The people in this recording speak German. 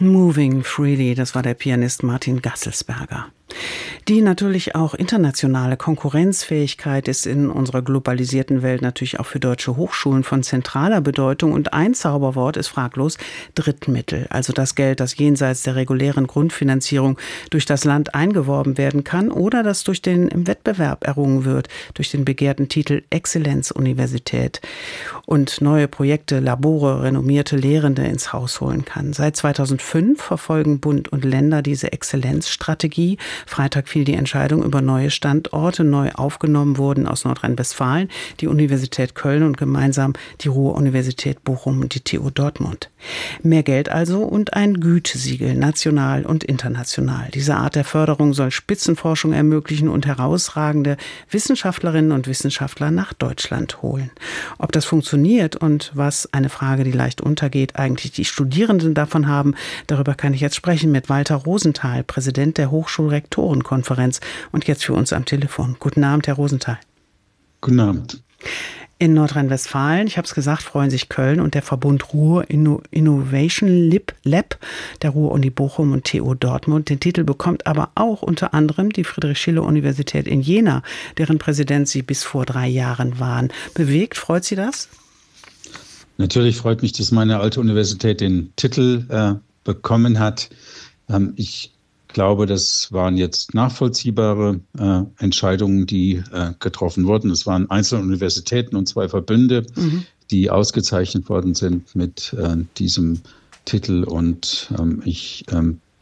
Moving Freely, das war der Pianist Martin Gasselsberger. Die natürlich auch internationale Konkurrenzfähigkeit ist in unserer globalisierten Welt natürlich auch für deutsche Hochschulen von zentraler Bedeutung. Und ein Zauberwort ist fraglos Drittmittel, also das Geld, das jenseits der regulären Grundfinanzierung durch das Land eingeworben werden kann oder das durch den im Wettbewerb errungen wird, durch den begehrten Titel Exzellenzuniversität und neue Projekte, Labore, renommierte Lehrende ins Haus holen kann. Seit 2005 verfolgen Bund und Länder diese Exzellenzstrategie. Freitag fiel die Entscheidung über neue Standorte. Neu aufgenommen wurden aus Nordrhein-Westfalen die Universität Köln und gemeinsam die Ruhr-Universität Bochum und die TU Dortmund. Mehr Geld also und ein Gütesiegel, national und international. Diese Art der Förderung soll Spitzenforschung ermöglichen und herausragende Wissenschaftlerinnen und Wissenschaftler nach Deutschland holen. Ob das funktioniert und was, eine Frage, die leicht untergeht, eigentlich die Studierenden davon haben, darüber kann ich jetzt sprechen mit Walter Rosenthal, Präsident der Hochschulrektorenkonferenz und jetzt für uns am Telefon. Guten Abend, Herr Rosenthal. Guten Abend. In Nordrhein-Westfalen, ich habe es gesagt, freuen sich Köln und der Verbund Ruhr Innovation Lab, der Ruhr-Uni Bochum und TU Dortmund. Den Titel bekommt aber auch unter anderem die Friedrich-Schiller-Universität in Jena, deren Präsident Sie bis vor 3 Jahren waren. Bewegt, freut Sie das? Natürlich freut mich, dass meine alte Universität den Titel bekommen hat. Ich glaube, das waren jetzt nachvollziehbare Entscheidungen, die getroffen wurden. Es waren einzelne Universitäten und 2 Verbünde, die ausgezeichnet worden sind mit diesem Titel. Und ich